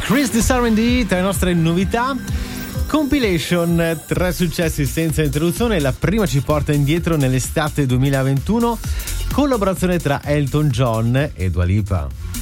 Chris di R&D, tra le nostre novità. Compilation, 3 successi senza interruzione. La prima ci porta indietro nell'estate 2021. Collaborazione tra Elton John e Dua Lipa.